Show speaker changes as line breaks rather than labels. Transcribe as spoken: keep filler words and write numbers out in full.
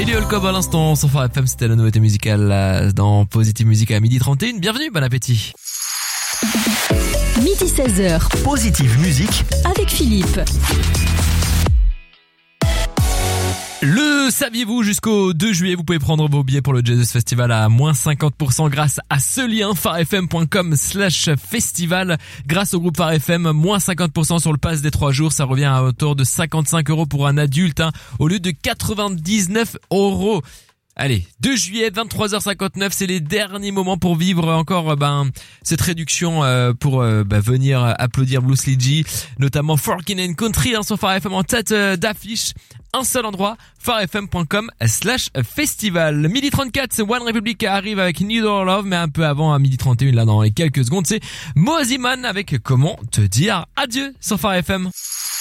Eliol Cobb à l'instant, sur Phare F M, c'était la nouveauté musicale dans Positive Music à midi trente et un. Bienvenue, bon appétit.
Midi seize heures.
Positive Music
avec Philippe.
Le saviez-vous, jusqu'au deux juillet, vous pouvez prendre vos billets pour le Jesus Festival à moins cinquante pour cent grâce à ce lien, pharefm.com slash festival. Grâce au groupe Phare F M, moins cinquante pour cent sur le pass des trois jours, ça revient à autour de cinquante-cinq euros pour un adulte, hein, au lieu de quatre-vingt-dix-neuf euros. Allez, deux juillet, vingt-trois heures cinquante-neuf, c'est les derniers moments pour vivre encore ben cette réduction euh, pour euh, ben, venir applaudir Blue Slidgy, notamment Forkin and Country hein, sur Phare F M en tête euh, d'affiche. Un seul endroit, pharefm.com slash festival. Midi trente-quatre, c'est One Republic qui arrive avec Need Your Love, mais un peu avant, à midi trente et un, là dans les quelques secondes, c'est Moziman avec Comment te dire adieu sur Phare F M.